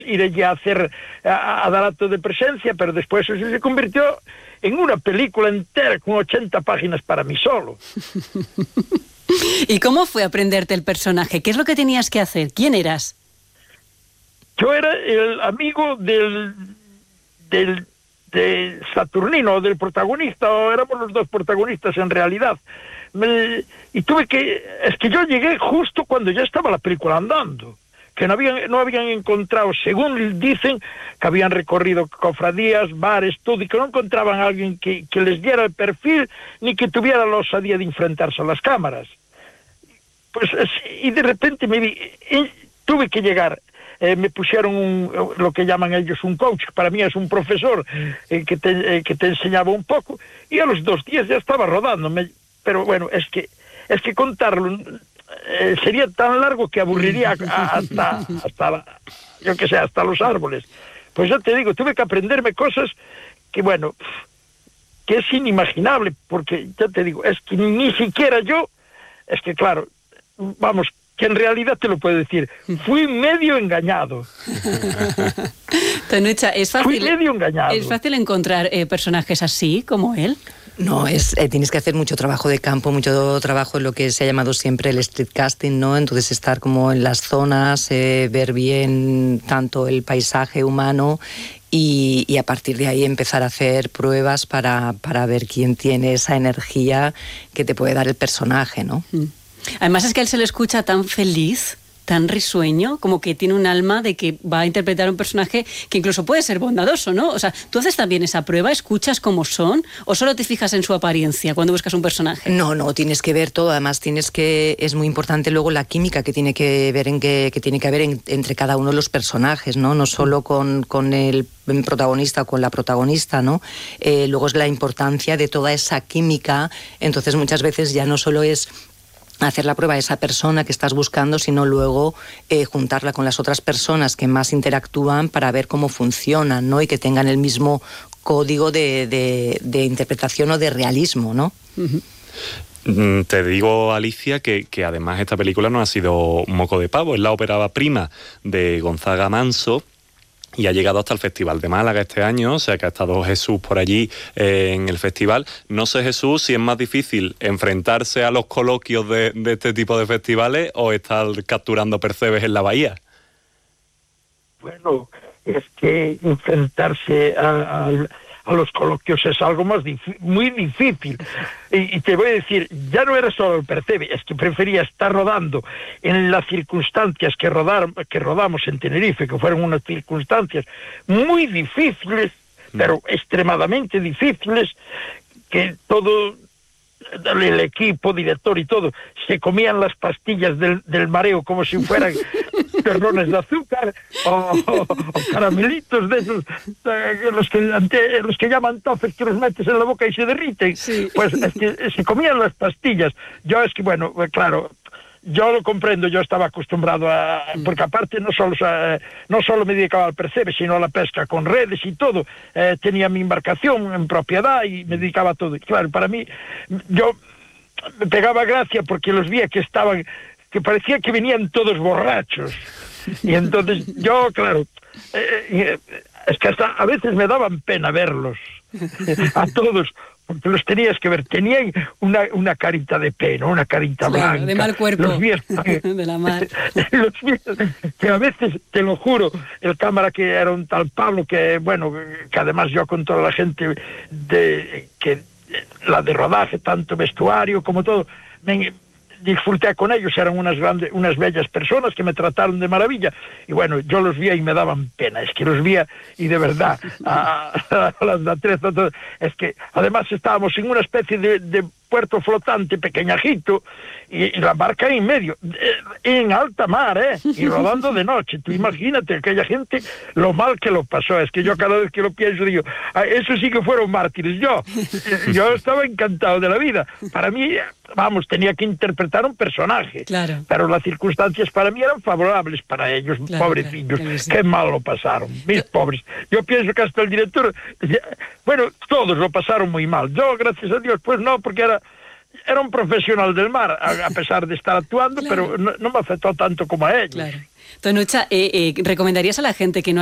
ir allí a hacer, a dar acto de presencia, pero después eso se convirtió en una película entera con 80 páginas para mí solo. ¿Y cómo fue aprenderte el personaje? ¿Qué es lo que tenías que hacer? ¿Quién eras? Yo era el amigo de Saturnino, del protagonista, o éramos los dos protagonistas en realidad. Es que yo llegué justo cuando ya estaba la película andando, que no habían encontrado, según dicen, que habían recorrido cofradías, bares, todo, y que no encontraban a alguien que les diera el perfil, ni que tuviera la osadía de enfrentarse a las cámaras. Pues, y de repente tuve que llegar. Me pusieron lo que llaman ellos un coach, para mí es un profesor que te enseñaba un poco, y a los 2 días ya estaba rodando. Pero bueno, es que contarlo sería tan largo que aburriría hasta yo qué sé, hasta los árboles. Pues ya te digo, tuve que aprenderme cosas que, bueno, que es inimaginable, porque ya te digo, es que ni siquiera yo, es que claro, vamos, que en realidad te lo puedo decir, fui medio engañado. Tonucha, fui medio engañado. ¿Es fácil encontrar personajes así como él? No, tienes que hacer mucho trabajo de campo, mucho trabajo en lo que se ha llamado siempre el street casting, ¿no? Entonces estar como en las zonas, ver bien tanto el paisaje humano y a partir de ahí empezar a hacer pruebas para ver quién tiene esa energía que te puede dar el personaje, ¿no? Además es que a él se le escucha tan feliz, tan risueño, como que tiene un alma de que va a interpretar un personaje que incluso puede ser bondadoso, ¿no? O sea, ¿tú haces también esa prueba? ¿Escuchas cómo son? ¿O solo te fijas en su apariencia cuando buscas un personaje? No, tienes que ver todo. Además, es muy importante luego la química que tiene que ver entre cada uno de los personajes, ¿no? No solo con el protagonista o con la protagonista, ¿no? Luego es la importancia de toda esa química. Entonces, muchas veces ya no solo es hacer la prueba de esa persona que estás buscando, sino luego juntarla con las otras personas que más interactúan para ver cómo funcionan, ¿no? Y que tengan el mismo código de interpretación o de realismo, ¿no? Te digo, Alicia, que además esta película no ha sido moco de pavo, es la ópera prima de Gonzaga Manso, y ha llegado hasta el Festival de Málaga este año, o sea que ha estado Jesús por allí en el festival. No sé, Jesús, si es más difícil enfrentarse a los coloquios de este tipo de festivales o estar capturando percebes en la bahía. Bueno, es que enfrentarse a los coloquios es algo muy difícil. Y te voy a decir, ya no era solo el percebe, es que prefería estar rodando en las circunstancias que rodamos en Tenerife, que fueron unas circunstancias muy difíciles, pero extremadamente difíciles, que todo el equipo, director y todo, se comían las pastillas del mareo como si fueran perrones de azúcar o caramelitos de esos, los que llaman tofes, que los metes en la boca y se derriten. Sí. Pues es que se comían las pastillas. Yo es que, bueno, claro, yo lo comprendo, yo estaba acostumbrado porque aparte no solo me dedicaba al percebe, sino a la pesca con redes y todo. Tenía mi embarcación en propiedad y me dedicaba a todo. Y claro, para mí, yo me pegaba gracia porque los veía que parecía que venían todos borrachos. Y entonces yo, claro, es que hasta a veces me daban pena verlos, a todos, porque los tenías que ver. Tenían una carita de pena, una carita blanca. De mal cuerpo, los vías, de la mar. Los vías, que a veces, te lo juro, el cámara que era un tal Pablo, que bueno, que además yo con toda la gente la de rodaje, tanto vestuario como todo, disfruté con ellos, eran unas bellas personas que me trataron de maravilla, y bueno, yo los veía y me daban pena, es que los veía y de verdad a las de Atrezo, es que además estábamos en una especie de puerto flotante pequeñajito y la barca en medio, en alta mar, y rodando de noche. Tú imagínate aquella gente lo mal que lo pasó. Es que yo cada vez que lo pienso digo, eso sí que fueron mártires. Yo estaba encantado de la vida. Para mí, vamos, tenía que interpretar un personaje, claro, pero las circunstancias para mí eran favorables para ellos, claro, pobrecillos, claro, sí. Qué mal lo pasaron, mis pobres. Yo pienso que hasta el director, bueno, todos lo pasaron muy mal. Yo, gracias a Dios, pues no, porque era un profesional del mar, a pesar de estar actuando, Claro. pero no me afectó tanto como a ellos. Claro. Tonucha, ¿recomendarías a la gente que no